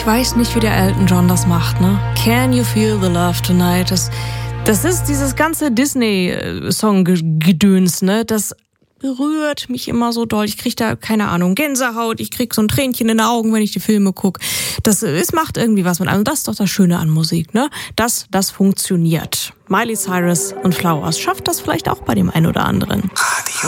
Ich weiß nicht, wie der Elton John das macht, ne? Can you feel the love tonight? Das ist dieses ganze Disney-Song-Gedöns, ne? Das berührt mich immer so doll. Ich krieg da, keine Ahnung, Gänsehaut. Ich krieg so ein Tränchen in den Augen, wenn ich die Filme gucke. Es macht irgendwie was mit einem. Das ist doch das Schöne an Musik, ne? Das funktioniert. Miley Cyrus und Flowers schafft das vielleicht auch bei dem einen oder anderen.